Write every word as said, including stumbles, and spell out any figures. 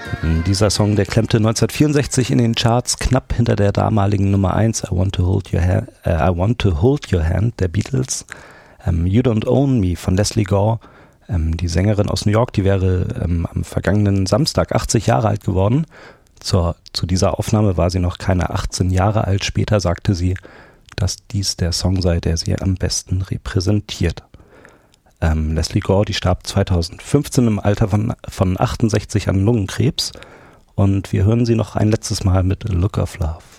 Dieser Song, der klemmte neunzehnhundertvierundsechzig in den Charts knapp hinter der damaligen Nummer eins I Want to Hold Your, ha- äh, I Want to Hold Your Hand der Beatles. Ähm, You Don't Own Me von Leslie Gore, ähm, die Sängerin aus New York, die wäre ähm, am vergangenen Samstag achtzig Jahre alt geworden. Zur, zu dieser Aufnahme war sie noch keine achtzehn Jahre alt. Später sagte sie, dass dies der Song sei, der sie am besten repräsentiert. Ähm, Leslie Gore, die starb zweitausendfünfzehn im Alter von, von achtundsechzig an Lungenkrebs und wir hören sie noch ein letztes Mal mit A Look of Love.